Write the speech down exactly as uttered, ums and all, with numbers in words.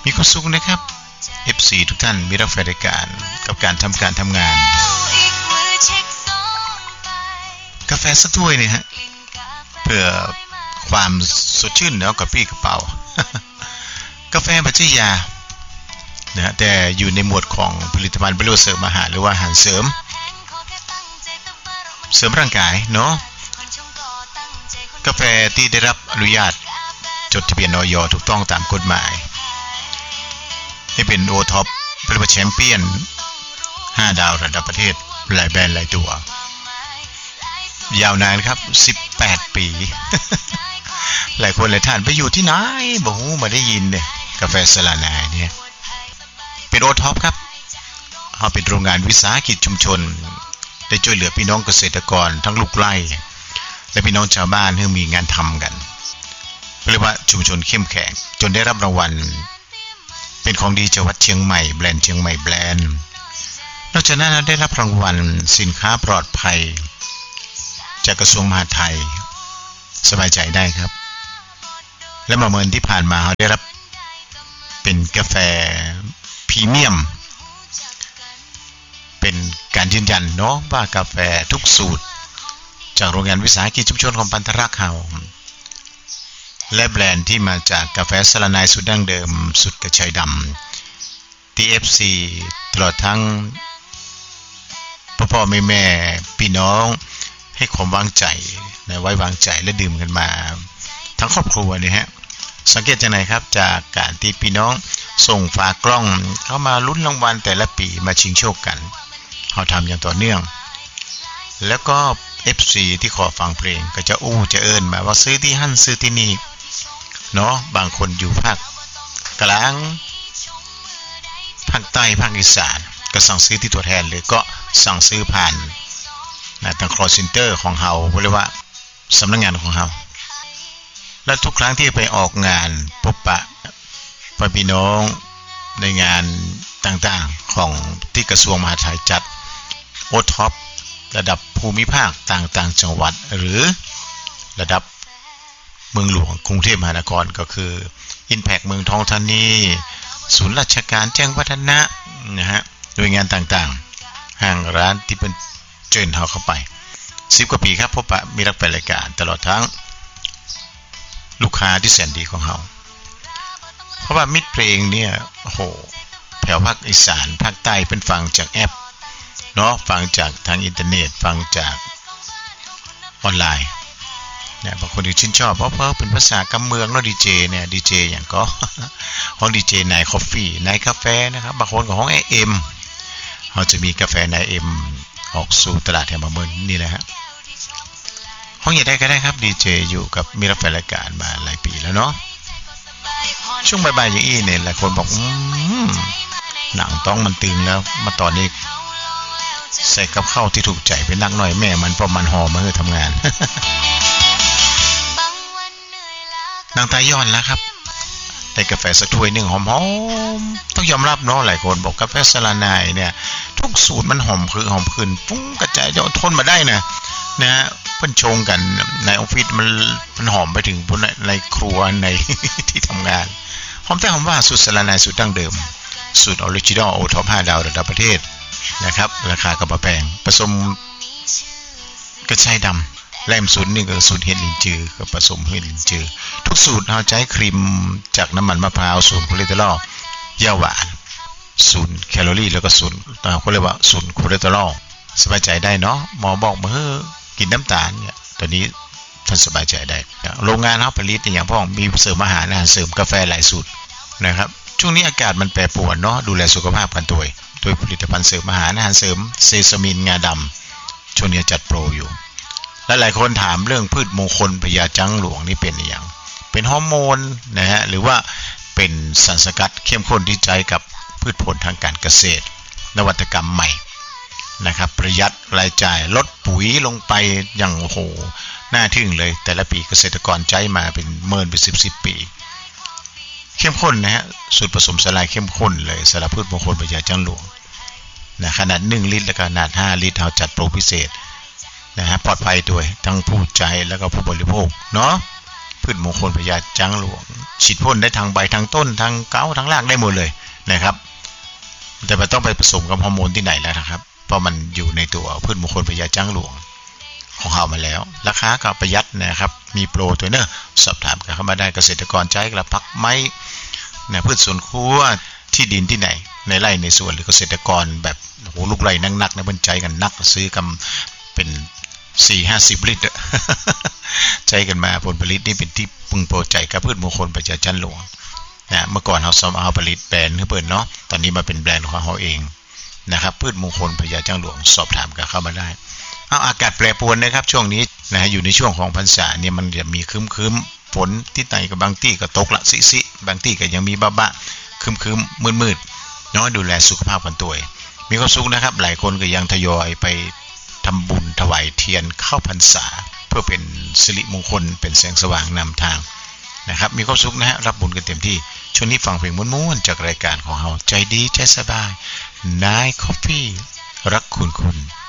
มีความสุขนะครับ เอฟ ซี ทุกท่านมีรับฟังรายการกับการทำการทำงานกาแฟสักถ้วยเนี่ยฮะเพื่อความสดชื่นแล้วกับพี่กระเป๋ากาแฟบัจจิยานะแต่อยู่ในหมวดของผลิตภัณฑ์บริโภคเสริมอาหารหรือว่าอาหารเสริมเสริมร่างกายเนาะกาแฟที่ได้รับอนุญาตจดทะเบียน อย ถูกต้องตามกฎหมายให้เป็นโอท็อปเป็นแชมเปี้ยนห้าดาวระดับประเทศหลายแบรนด์หลายตัวยาวนานครับสิบแปดปี หลายคนหลายท่านไปอยู่ที่ไหนบ่ฮู้มาได้ยินเนี่ยกาแฟสลานายเนี่ยเป็นโอท็อปครับเฮาเป็นโรงงานวิสาหกิจชุมชนได้ช่วยเหลือพี่น้องเกษตรกรทั้งลูกไร่และพี่น้องชาวบ้านให้มีงานทำกันเรียกว่าชุมชนเข้มแข็งจนได้รับรางวัลเป็นของดีจังหวัดเชียงใหม่แบรนด์เชียงใหม่แบรนด์นอกจากนั้นได้รับรางวัลสินค้าปลอดภัยจากกระทรวงมหาดไทยสบายใจได้ครับและประเมินที่ผ่านมาเขาได้รับเป็นกาแฟพรีเมียมเป็นการยืนยันเนาะว่ากาแฟทุกสูตรจากโรงงานวิสาหกิจชุมชนของปันธรักษ์เฮาและแบรนด์ที่มาจากกาแฟสลานายสุดดั้งเดิมสุดกระชายดำ ที เอฟ ซี ตลอดทั้งพ่อๆแม่ๆพี่น้องให้ความวางใจนะไว้วางใจและดื่มกันมาทั้งครอบครัวนี่ฮะสังเกตจากไหนครับจากการที่พี่น้องส่งฝากกล้องเข้ามาลุ้นรางวัลแต่ละปีมาชิงโชคกันเราทำอย่างต่อเนื่องแล้วก็ เอฟ ซี ที่ขอฟังเพลงก็จะอู้จะเอิ้นมาว่าซื้อที่หั่นซื้อที่นี่เนาะบางคนอยู่ภาคกลางภาคใต้ภาคอีสานก็สั่งซื้อที่ตัวแทนเลยก็สั่งซื้อผ่านนะทาง call center ของเฮาเรียกว่าสำนักงานของเฮาและทุกครั้งที่ไปออกงานพบปะพี่น้องในงานต่างๆของที่กระทรวงมหาดไทยจัดโอท็อประดับภูมิภาคต่างๆจังหวัดหรือระดับเมืองหลวงกรุงเทพมหานครก็คือ Impact เมืองทองธานีศูนย์ราชการแจ้งวัฒนะนะฮะโดยงานต่างๆห้างร้านที่เป็นเชิญเฮาเข้าไปสิบกว่าปีครับพบปะมีรับรายการตลอดทั้งลูกค้าที่แสนดีของเฮาเพราะว่ามิตรเพลงเนี่ยโอ้โหแถวภาคอีสานภาคใต้เป็นฟังจากแอปเนาะฟังจากทางอินเทอร์เน็ตฟังจากออนไลน์เนี่ยบางคนที่ชื่นชอบเพราะเพราะเป็นภาษากำเมืองเนาะดีเจเนี่ยดีเจอย่างก็ห้องดีเจนายคอฟฟี่นายกาแฟนะครับบางคนของห้อง เอ็ม เขาจะมีกาแฟนาย เอ็ม ออกสู่ตลาดแถวมาเมืองนี่แหละฮะห้องใหญ่ได้ก็ได้ครับดีเจอยู่กับมีรับรายการมาหลายปีแล้วเนาะช่วงบ่ายๆอย่างอี้เนี่ยหลายคนบอกหนังต้องมันตึงแล้วมาตอนนี้ใส่กับข้าวที่ถูกใจเป็นนักหน่อยแม่มันเพราะมันหอมมาเพื่อทำงานนางตายย้อนแล้วครับได้กาแฟสักถ้วยหนึ่งหอมๆต้องยอมรับเนาะหลายคนบอกกาแฟสลานายเนี่ยทุกสูตรมันหอมคือหอมขึ้นปุ้งกระจายจะทนมาได้นะนะฮะเพิ่นชงกันในออฟฟิศมันมันหอมไปถึงในครัวในที่ทำงานหอมแต่หอมว่าสูตรสลานายสูตรดั้งเดิมสูตรออริจินอลโอท็อปห้าดาวระดับประเทศนะครับราคาก็บ่แพงผสมกระชายดำแลมสูตรนี่ก็สูตรเห็ดลินจือก็ผสมเห็ดลินจือทุกสูตรเราใช้ครีมจากน้ำมันมะพร้าวศูนย์คอเลสเตอรอลย่าหวานศูนย์แคลอรี่แล้วก็ศูนย์เขาเรียกว่าศูนย์คอเลสเตอรอลสบายใจได้เนาะหมอบอกมาเฮ้อกินน้ำตาลเนี่ยตอนนี้ท่านสบายใจได้โรงงานเขาผลิตอย่างพ่อมีเสริมอาหารอาหารเสริมกาแฟหลายสูตรนะครับช่วงนี้อากาศมันแปรปรวนเนาะดูแลสุขภาพกันตัวโดยผลิตภัณฑ์เสริมอาหารอาหารเสริมเซซามินงาดำช่วงนี้จัดโปรอยู่และหลายคนถามเรื่องพืชมงคลพญาจังหลวงนี่เป็นอย่างเป็นฮอร์โมนนะฮะหรือว่าเป็นสารสกัดเข้มข้นที่ใช้กับพืชผลทางการเกษตรนวัตกรรมใหม่นะครับประหยัดรายจ่ายลดปุ๋ยลงไปอย่างโอ้โหน่าทึ่งเลยแต่ละปีเกษตรกรใช้มาเป็นหมื่นเป็นสิบสิบปีเข้มข้นนะฮะสูตรผสมสลายเข้มข้นเลยสารพืชมงคลพญาจังหลวงนะขนาดหนึ่งลิตรและขนาดห้าลิตรเราจัดโปรพิเศษนะฮะปลอดภัยด้วยทั้งผู้ใช้แล้วก็ผู้บริโภคเนาะพืชมงคลพญาจังหลวงฉีดพ่นได้ทางใบทางต้นทางเก้าทางรากได้หมดเลยนะครับแต่ไม่ต้องไปผสมกับฮอร์โมนที่ไหนแล้วนะครับเพราะมันอยู่ในตัวพืชมงคลพญาจังหลวงของเขามาแล้วราคาก็ประหยัดนะครับมีโปรตัวเนอะสอบถามกันเข้ามาได้เกษตรกรใจกระพักไม้นะพืชสวนครัวที่ดินที่ไหนในไร่ในสวนหรือเกษตรกรแบบโหลูกไร่นักๆนะเพิ่นใจกันนักซื้อกันเป็นสี่ห้าสิบลิตรใจกันมาผลผลิตนี่เป็นที่พึงพอใจกับพืชมงคลพญาจันหลวงนะเมื่อก่อนเราซ้อมเอาผลิตแบรนด์ให้เปิดเนาะตอนนี้มาเป็นแบรนด์ของเราเองนะครับพืชมงคลพญาจันหลวงสอบถามกันเข้ามาได้เอาอากาศแปรปรวนนะครับช่วงนี้นะอยู่ในช่วงของพรรษาเนี่ยมันจะมีคึมๆฝนที่ไหนกับบางที่ก็ตกละสิๆบางที่ก็ยังมีบ้าๆคึมๆมืดๆเนาะดูแลสุขภาพกันตัวมีความสุขนะครับหลายคนก็ยังทยอยไปทำบุญถวายเทียนเข้าพรรษาเพื่อเป็นสิริมงคลเป็นแสงสว่างนำทางนะครับมีความสุขนะฮะรับบุญกันเต็มที่ช่วงนี้ฟังเพลงม้วนๆจากรายการของเราใจดีใจสบายนายคอฟฟี่รักคุณคุณ